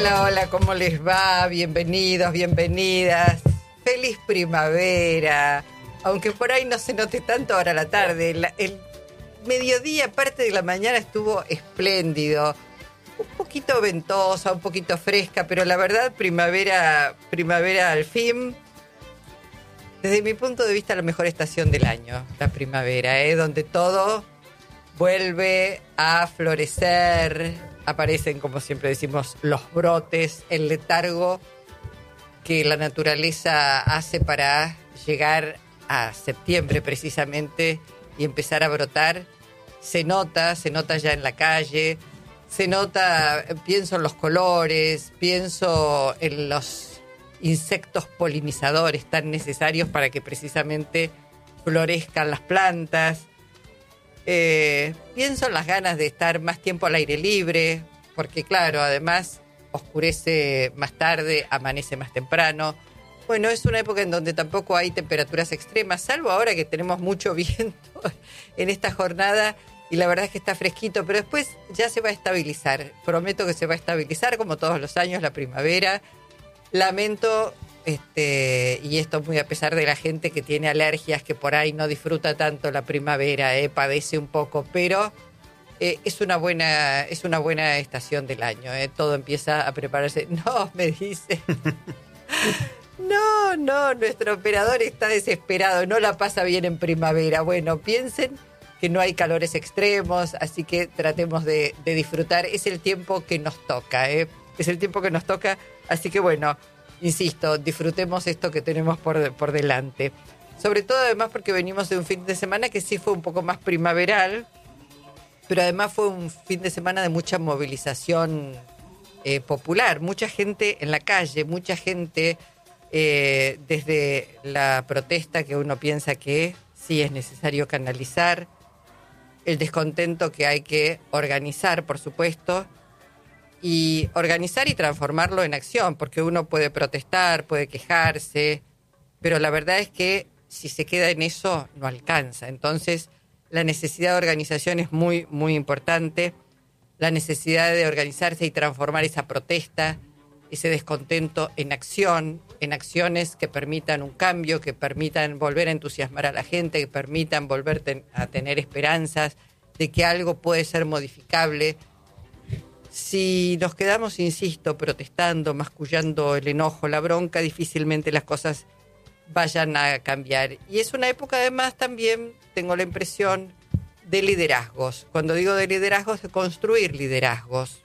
Hola, hola, ¿cómo les va? Bienvenidos, bienvenidas. Feliz primavera. Aunque por ahí no se note tanto ahora a la tarde. El mediodía, parte de la mañana estuvo espléndido. Un poquito ventosa, un poquito fresca, pero la verdad, primavera al fin. Desde mi punto de vista, la mejor estación del año, la primavera, donde todo vuelve a florecer. Aparecen, como siempre decimos, los brotes, el letargo que la naturaleza hace para llegar a septiembre precisamente y empezar a brotar. Se nota ya en la calle, se nota, pienso en los colores, pienso en los insectos polinizadores tan necesarios para que precisamente florezcan las plantas. Pienso en las ganas de estar más tiempo al aire libre, porque claro, además oscurece más tarde, amanece más temprano. Bueno, es una época en donde tampoco hay temperaturas extremas, salvo ahora que tenemos mucho viento en esta jornada y la verdad es que está fresquito, pero después ya se va a estabilizar. Prometo que se va a estabilizar como todos los años la primavera. Lamento, y esto muy a pesar de la gente que tiene alergias, que por ahí no disfruta tanto la primavera, padece un poco, pero es una buena estación del año. Todo empieza a prepararse. No, me dice. No, nuestro operador está desesperado, no la pasa bien en primavera. Bueno, piensen que no hay calores extremos, así que tratemos de disfrutar. Es el tiempo que nos toca, Es el tiempo que nos toca, así que bueno, insisto, disfrutemos esto que tenemos por delante. Sobre todo además porque venimos de un fin de semana que sí fue un poco más primaveral, pero además fue un fin de semana de mucha movilización popular, mucha gente en la calle, mucha gente desde la protesta que uno piensa que sí es necesario canalizar, el descontento que hay que organizar, por supuesto, y organizar y transformarlo en acción, porque uno puede protestar, puede quejarse, pero la verdad es que si se queda en eso no alcanza. Entonces la necesidad de organización es muy, muy importante, la necesidad de organizarse y transformar esa protesta, ese descontento en acción, en acciones que permitan un cambio, que permitan volver a entusiasmar a la gente, que permitan volver a tener esperanzas de que algo puede ser modificable. Si nos quedamos, insisto, protestando, mascullando el enojo, la bronca, difícilmente las cosas vayan a cambiar. Y es una época además también, tengo la impresión, de liderazgos. Cuando digo de liderazgos, de construir liderazgos,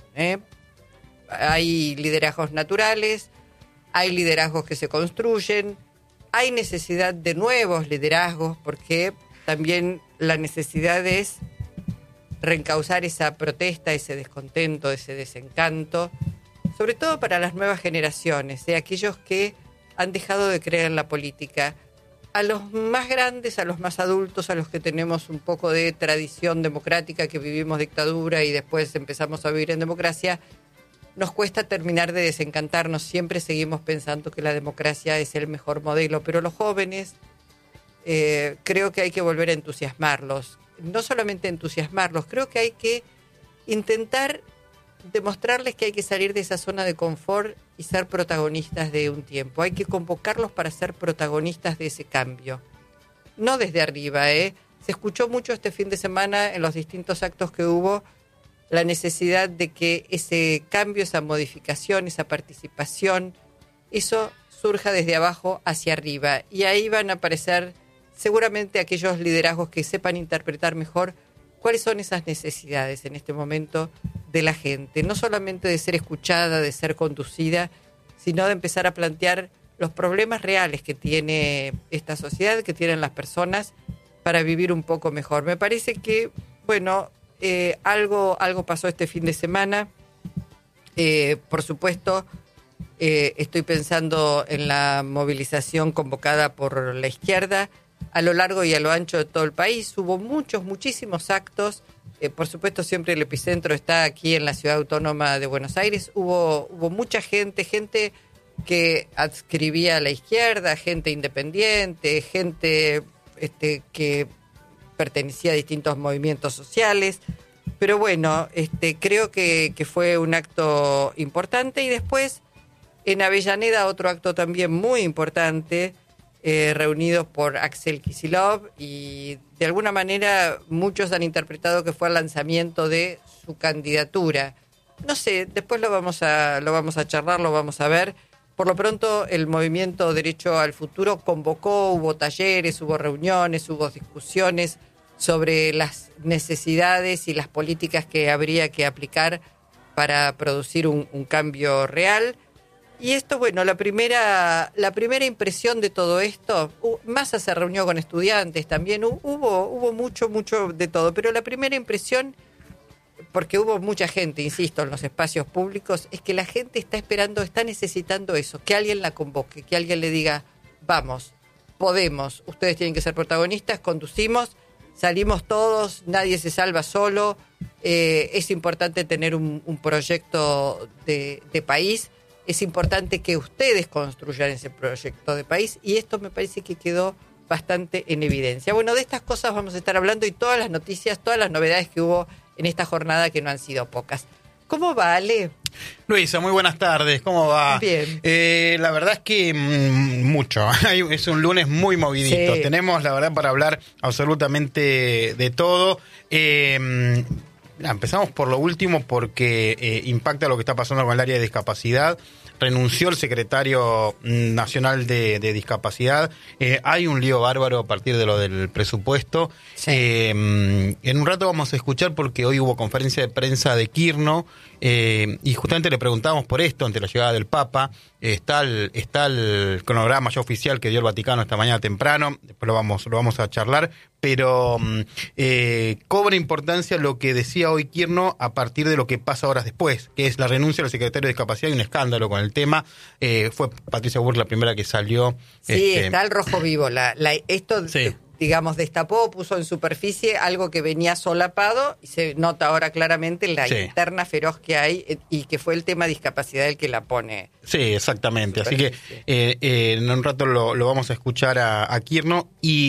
Hay liderazgos naturales, hay liderazgos que se construyen, hay necesidad de nuevos liderazgos, porque también la necesidad es reencauzar esa protesta, ese descontento, ese desencanto, sobre todo para las nuevas generaciones, aquellos que han dejado de creer en la política. A los más grandes, a los más adultos, a los que tenemos un poco de tradición democrática, que vivimos dictadura y después empezamos a vivir en democracia, nos cuesta terminar de desencantarnos. Siempre seguimos pensando que la democracia es el mejor modelo, pero los jóvenes creo que hay que volver a entusiasmarlos. No solamente entusiasmarlos, creo que hay que intentar demostrarles que hay que salir de esa zona de confort y ser protagonistas de un tiempo. Hay que convocarlos para ser protagonistas de ese cambio. No desde arriba, Se escuchó mucho este fin de semana en los distintos actos que hubo la necesidad de que ese cambio, esa modificación, esa participación, eso surja desde abajo hacia arriba. Y ahí van a aparecer seguramente aquellos liderazgos que sepan interpretar mejor cuáles son esas necesidades en este momento de la gente. No solamente de ser escuchada, de ser conducida, sino de empezar a plantear los problemas reales que tiene esta sociedad, que tienen las personas, para vivir un poco mejor. Me parece que, bueno, algo pasó este fin de semana. Por supuesto, estoy pensando en la movilización convocada por la izquierda a lo largo y a lo ancho de todo el país. Hubo muchísimos actos. Por supuesto, siempre el epicentro está aquí en la Ciudad Autónoma de Buenos Aires. Hubo mucha gente que adscribía a la izquierda, gente independiente, gente que pertenecía a distintos movimientos sociales. Pero bueno, creo que fue un acto importante. Y después, en Avellaneda, otro acto también muy importante, reunidos por Axel Kicillof, y de alguna manera muchos han interpretado que fue el lanzamiento de su candidatura. No sé, después lo vamos a charlar, lo vamos a ver. Por lo pronto, el movimiento Derecho al Futuro convocó, hubo talleres, hubo reuniones, hubo discusiones sobre las necesidades y las políticas que habría que aplicar para producir un cambio real. Y esto, bueno, la primera impresión de todo esto, Massa se reunió con estudiantes también, hubo mucho de todo, pero la primera impresión, porque hubo mucha gente, insisto, en los espacios públicos, es que la gente está esperando, está necesitando eso, que alguien la convoque, que alguien le diga, vamos, podemos, ustedes tienen que ser protagonistas, conducimos, salimos todos, nadie se salva solo, es importante tener un proyecto de país. Es importante que ustedes construyan ese proyecto de país, y esto me parece que quedó bastante en evidencia. Bueno, de estas cosas vamos a estar hablando, y todas las noticias, todas las novedades que hubo en esta jornada, que no han sido pocas. ¿Cómo va, Ale? Luisa, muy buenas tardes, ¿cómo va? Bien. La verdad es que mucho, es un lunes muy movidito, Sí. Tenemos la verdad para hablar absolutamente de todo. Empezamos por lo último porque impacta lo que está pasando con el área de discapacidad. Renunció el secretario nacional de discapacidad. Hay un lío bárbaro a partir de lo del presupuesto. Sí. En un rato vamos a escuchar, porque hoy hubo conferencia de prensa de Kirchner, y justamente le preguntamos por esto ante la llegada del Papa. Está el cronograma ya oficial que dio el Vaticano esta mañana temprano, después lo vamos a charlar, pero cobra importancia lo que decía hoy Kirchner a partir de lo que pasa horas después, que es la renuncia del secretario de discapacidad. Hay un escándalo con el tema. Fue Patricia Burr la primera que salió. Sí, está el rojo vivo. Esto, Sí. digamos, destapó, puso en superficie algo que venía solapado, y se nota ahora claramente la Sí. interna feroz que hay, y que fue el tema discapacidad el que la pone. Sí, exactamente. Así que Superficie. en un rato lo vamos a escuchar a Kirchner.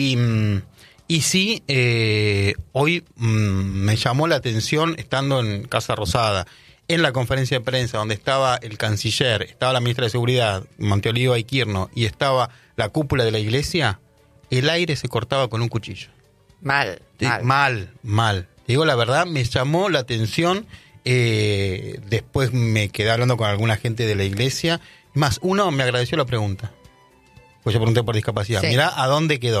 Y sí, hoy me llamó la atención, estando en Casa Rosada, en la conferencia de prensa donde estaba el canciller, estaba la ministra de Seguridad, Monteoliva, y Kirchner, y estaba la cúpula de la iglesia, el aire se cortaba con un cuchillo. Mal. Mal. Te digo la verdad, me llamó la atención. Después me quedé hablando con alguna gente de la iglesia. Más, uno me agradeció la pregunta, pues yo pregunté por discapacidad. Sí. Mirá a dónde quedó.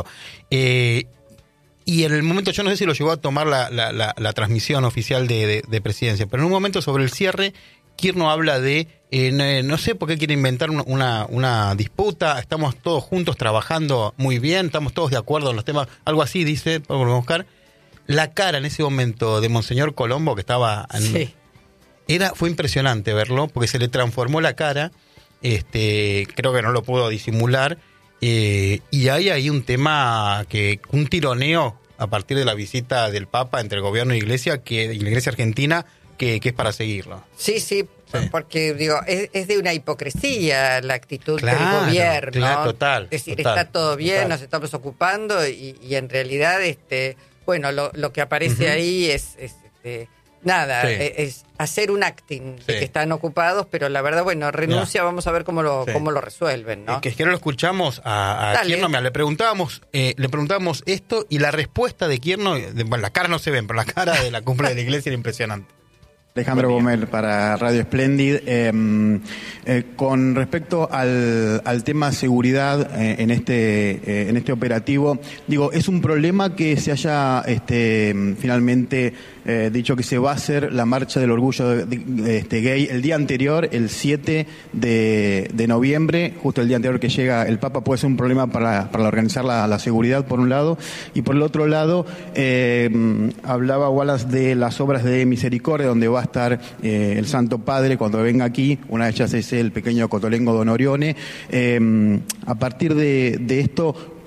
Y en el momento, yo no sé si lo llegó a tomar la transmisión oficial de presidencia, pero en un momento sobre el cierre, Kirchner habla de, no sé por qué quiere inventar una disputa, estamos todos juntos trabajando muy bien, estamos todos de acuerdo en los temas, algo así dice, podemos buscar. La cara en ese momento de Monseñor Colombo, que estaba... Sí. Fue impresionante verlo, porque se le transformó la cara, creo que no lo pudo disimular, y hay ahí un tema, un tironeo a partir de la visita del Papa entre el gobierno y la iglesia argentina, que es para seguirlo. Sí, porque digo, es de una hipocresía la actitud del Claro, gobierno. claro, total, Es decir, total, está todo bien, total. nos estamos ocupando, y en realidad, bueno, lo que aparece Ujú. ahí es nada, Sí. es hacer un acting de Sí. que están ocupados, pero la verdad, bueno, renuncia, vamos a ver cómo lo resuelven, ¿no? Que no lo escuchamos a Dale. Kirchner. Mira, le preguntábamos esto, y la respuesta de Kirchner, bueno, la cara no se ven, pero la cara de la cúpula de la iglesia era impresionante. Alejandro Gomel para Radio Splendid. Con respecto al tema seguridad en este operativo, digo, es un problema que se haya finalmente dicho que se va a hacer la marcha del orgullo gay el día anterior, el 7 de noviembre, justo el día anterior que llega el Papa. Puede ser un problema para organizar la seguridad, por un lado, y por el otro lado hablaba Wallace de las obras de misericordia, donde va a estar el Santo Padre cuando venga aquí. Una de ellas es el pequeño Cotolengo Don Orione. A partir de esto,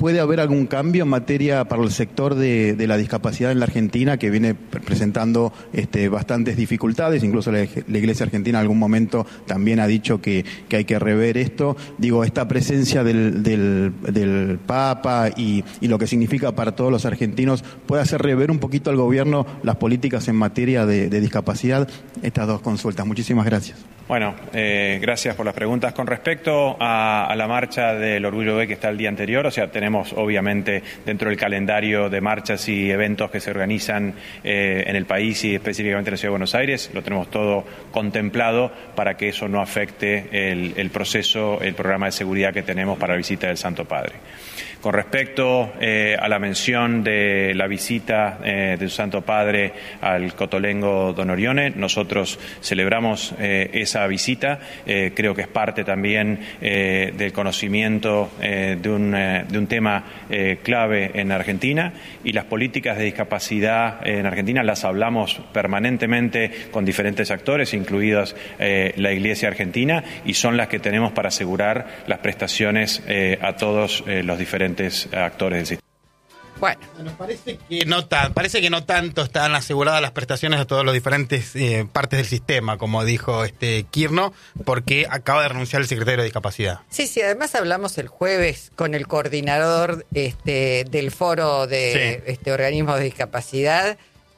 ¿puede haber algún cambio en materia para el sector de la discapacidad en la Argentina, que viene presentando bastantes dificultades? Incluso la Iglesia Argentina en algún momento también ha dicho que hay que rever esto. Digo, esta presencia del Papa y lo que significa para todos los argentinos, ¿puede hacer rever un poquito al gobierno las políticas en materia de discapacidad? Estas dos consultas. Muchísimas gracias. Bueno, gracias por las preguntas. Con respecto a la marcha del Orgullo Gay, que está el día anterior, o sea, tenemos obviamente dentro del calendario de marchas y eventos que se organizan en el país y específicamente en la Ciudad de Buenos Aires, lo tenemos todo contemplado para que eso no afecte el proceso, el programa de seguridad que tenemos para la visita del Santo Padre. Con respecto a la mención de la visita del Santo Padre al Cotolengo Don Orione, nosotros celebramos esa visita. Creo que es parte también del conocimiento de un tema clave en Argentina, y las políticas de discapacidad en Argentina las hablamos permanentemente con diferentes actores, incluidas la Iglesia Argentina, y son las que tenemos para asegurar las prestaciones a todos los diferentes actores del sistema. Bueno, parece que no tanto están aseguradas las prestaciones a todos los diferentes partes del sistema, como dijo Quirno, porque acaba de renunciar el secretario de Discapacidad. Sí, además hablamos el jueves con el coordinador del foro de organismos de discapacidad,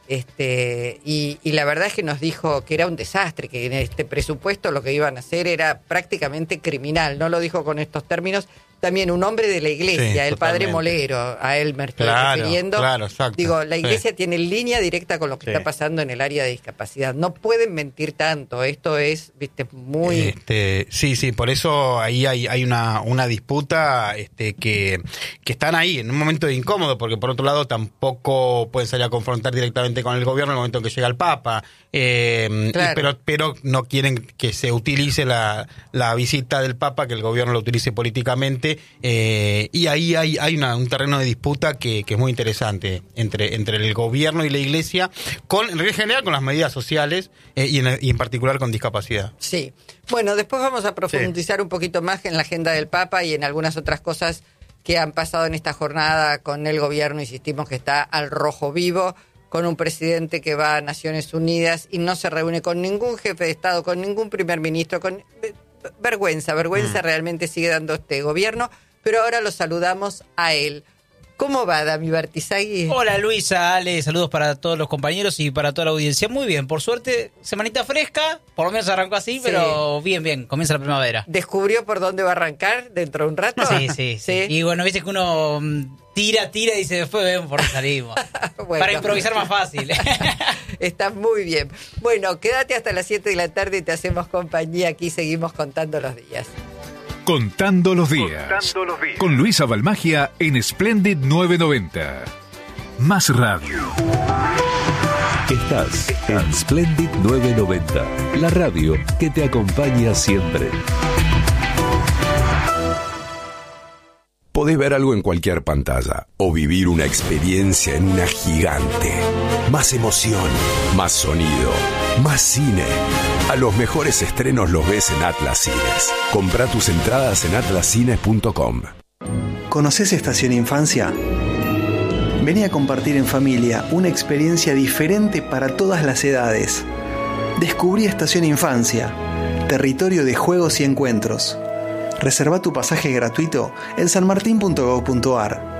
y la verdad es que nos dijo que era un desastre, que en este presupuesto lo que iban a hacer era prácticamente criminal. No lo dijo con estos términos. También un hombre de la iglesia, el padre Molero, a él me estoy refiriendo. Claro, exacto. Digo, la iglesia tiene línea directa con lo que está pasando en el área de discapacidad. No pueden mentir tanto. Esto es, muy... Sí, por eso ahí hay una disputa que están ahí en un momento incómodo, porque por otro lado tampoco pueden salir a confrontar directamente con el gobierno en el momento en que llega el Papa. Pero no quieren que se utilice la visita del Papa, que el gobierno lo utilice políticamente. Y ahí hay un terreno de disputa que es muy interesante entre el gobierno y la iglesia, en general con las medidas sociales y en particular con discapacidad. Sí. Bueno, después vamos a profundizar un poquito más en la agenda del Papa y en algunas otras cosas que han pasado en esta jornada con el gobierno. Insistimos que está al rojo vivo, con un presidente que va a Naciones Unidas y no se reúne con ningún jefe de Estado, con ningún primer ministro, con... Vergüenza realmente sigue dando este gobierno, pero ahora lo saludamos a él. ¿Cómo va, Dami Bartizagui? Hola, Luisa, Ale, saludos para todos los compañeros y para toda la audiencia. Muy bien, por suerte, semanita fresca, por lo menos arrancó así, pero bien, comienza la primavera. ¿Descubrió por dónde va a arrancar dentro de un rato? Sí. Y bueno, viste que uno tira y dice, después vemos por dónde salimos. Bueno, para improvisar más fácil. Está muy bien. Bueno, quédate hasta las 7 de la tarde y te hacemos compañía. Aquí seguimos contando los días. Contando los días. Con Luisa Balmagia en Splendid 990. Más radio. Estás en Splendid 990, la radio que te acompaña siempre. Podés ver algo en cualquier pantalla o vivir una experiencia en una gigante. Más emoción, más sonido, más cine. A los mejores estrenos los ves en Atlas Cines. Comprá tus entradas en atlascines.com. ¿Conocés Estación Infancia? Vení a compartir en familia una experiencia diferente para todas las edades. Descubrí Estación Infancia, territorio de juegos y encuentros. Reserva tu pasaje gratuito en sanmartin.gov.ar.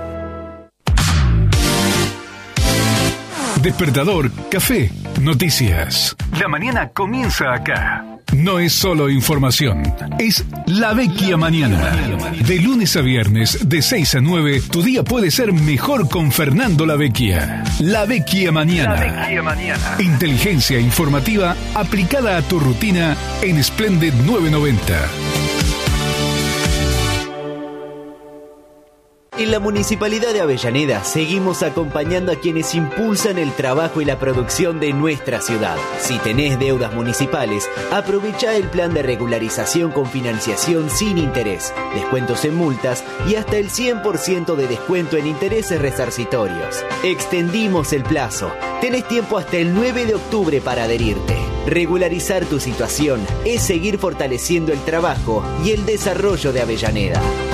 Despertador, café, noticias. La mañana comienza acá. No es solo información, es La Vecchia Mañana. De lunes a viernes, de 6 a 9, tu día puede ser mejor con Fernando La Vecchia. La Vecchia Mañana. Inteligencia informativa aplicada a tu rutina en Splendid 990. En la Municipalidad de Avellaneda seguimos acompañando a quienes impulsan el trabajo y la producción de nuestra ciudad. Si tenés deudas municipales, aprovecha el plan de regularización con financiación sin interés, descuentos en multas y hasta el 100% de descuento en intereses resarcitorios. Extendimos el plazo. Tenés tiempo hasta el 9 de octubre para adherirte. Regularizar tu situación es seguir fortaleciendo el trabajo y el desarrollo de Avellaneda.